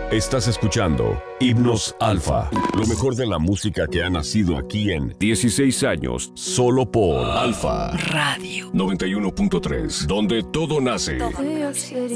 Estás escuchando Himnos Alfa, lo mejor de la música que ha nacido aquí en 16 años, solo por Alfa Radio 91.3, donde todo nace. New York City.